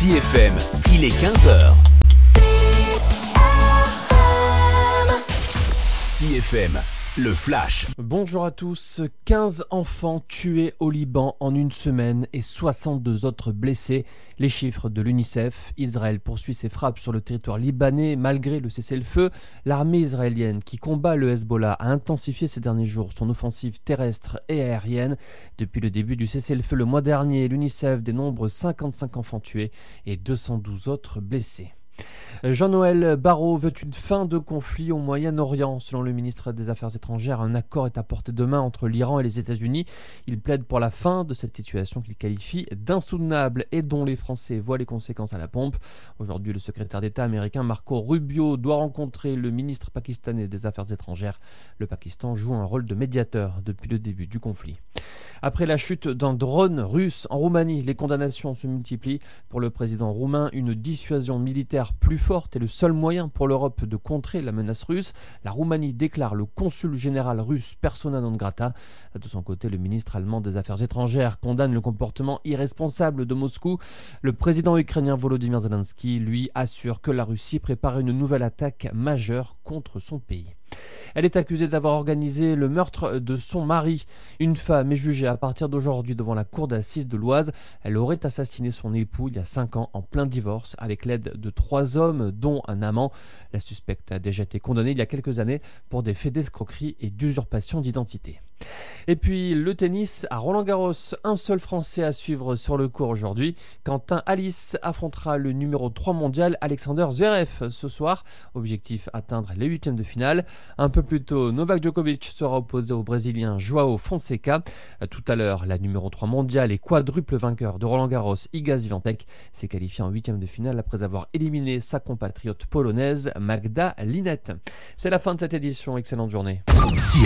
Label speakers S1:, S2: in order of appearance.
S1: CFM, il est 15h. CFM, le flash.
S2: Bonjour à tous. 15 enfants tués au Liban en une semaine et 62 autres blessés. Les chiffres de l'UNICEF. Israël poursuit ses frappes sur le territoire libanais malgré le cessez-le-feu. L'armée israélienne qui combat le Hezbollah a intensifié ces derniers jours son offensive terrestre et aérienne. Depuis le début du cessez-le-feu le mois dernier, l'UNICEF dénombre 55 enfants tués et 212 autres blessés. Jean-Noël Barrot veut une fin de conflit au Moyen-Orient. Selon le ministre des Affaires étrangères, un accord est à portée de main entre l'Iran et les États-Unis. Il plaide pour la fin de cette situation qu'il qualifie d'insoutenable et dont les Français voient les conséquences à la pompe. Aujourd'hui, le secrétaire d'État américain Marco Rubio doit rencontrer le ministre pakistanais des Affaires étrangères. Le Pakistan joue un rôle de médiateur depuis le début du conflit. Après la chute d'un drone russe en Roumanie, les condamnations se multiplient. Pour le président roumain, une dissuasion militaire plus forte est le seul moyen pour l'Europe de contrer la menace russe. La Roumanie déclare le consul général russe persona non grata. De son côté, le ministre allemand des Affaires étrangères condamne le comportement irresponsable de Moscou. Le président ukrainien Volodymyr Zelensky, lui, assure que la Russie prépare une nouvelle attaque majeure contre son pays. Elle est accusée d'avoir organisé le meurtre de son mari. Une femme est jugée à partir d'aujourd'hui devant la cour d'assises de l'Oise. Elle aurait assassiné son époux il y a 5 ans en plein divorce avec l'aide de 3 hommes dont un amant. La suspecte a déjà été condamnée il y a quelques années pour des faits d'escroquerie et d'usurpation d'identité. Et puis le tennis à Roland-Garros, un seul Français à suivre sur le court aujourd'hui. Quentin Halys affrontera le numéro 3 mondial Alexander Zverev ce soir. Objectif atteindre les 8e de finale. Un peu plus tôt, Novak Djokovic sera opposé au Brésilien Joao Fonseca. Tout à l'heure, la numéro 3 mondiale et quadruple vainqueur de Roland-Garros Iga Swiatek s'est qualifié en 8e de finale après avoir éliminé sa compatriote polonaise Magda Linette. C'est la fin de cette édition, excellente journée.